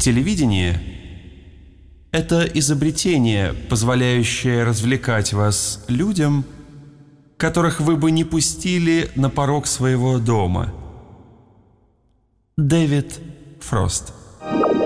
Телевидение — это изобретение, позволяющее развлекать вас людям, которых вы бы не пустили на порог своего дома. Дэвид Фрост.